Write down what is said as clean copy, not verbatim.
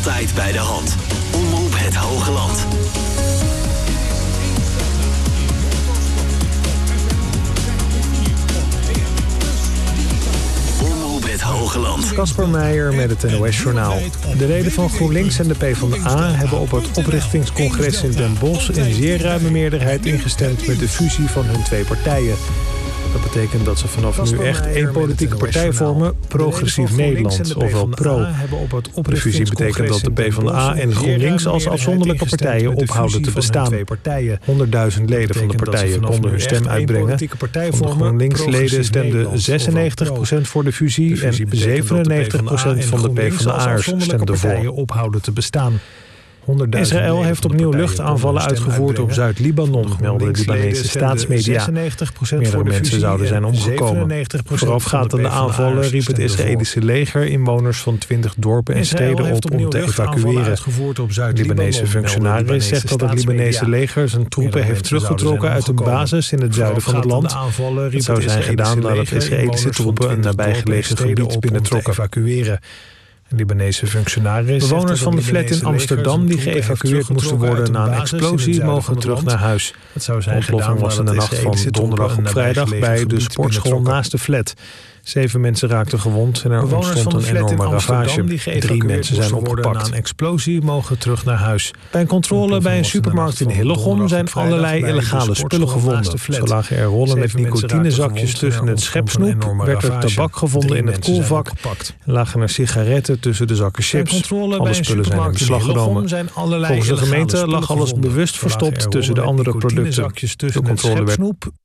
Altijd bij de hand. Omroep het Hoge Land. Het Hoge Land. Casper Meijer met het NOS-journaal. De leden van GroenLinks en de PvdA hebben op het oprichtingscongres in Den Bosch in zeer ruime meerderheid ingestemd met de fusie van hun twee partijen. Dat betekent dat ze vanaf nu echt één politieke partij vormen, Progressief Nederland, ofwel PRO. De fusie betekent dat de PvdA en GroenLinks als afzonderlijke partijen ophouden te bestaan. 100.000 leden van de partijen konden hun stem uitbrengen. Van de GroenLinks-leden stemde 96% voor de fusie en 97% van de PvdA'ers stemde voor. Israël heeft opnieuw luchtaanvallen uitgevoerd op Zuid-Libanon, melden Libanese staatsmedia. Meerdere mensen zouden zijn omgekomen. Voorafgaand aan de aanvallen riep het Israëlische leger inwoners van 20 dorpen en steden op om te evacueren. De Libanese functionaris zegt dat het Libanese leger zijn troepen heeft teruggetrokken uit een basis in het zuiden van het land. Het zou zijn gedaan nadat Israëlische troepen een nabijgelegen gebied binnentrokken. Libanese functionaris. Bewoners van de flat in Amsterdam die geëvacueerd moesten worden na een explosie mogen terug naar huis. De ontploffing was in de nacht van donderdag op vrijdag bij de sportschool naast de flat. 7 mensen raakten gewond en er ontstond een enorme ravage. 3 mensen zijn opgepakt. Een explosie mogen terug naar huis. Bij een controle bij een supermarkt in Hillegom zijn allerlei illegale spullen gevonden. Zo lagen er rollen met nicotinezakjes tussen het schepsnoep, werd er tabak gevonden in het koelvak en lagen er sigaretten tussen de zakken chips. Alle spullen zijn in beslag genomen. Volgens de gemeente lag alles bewust verstopt tussen de andere producten. De controle werd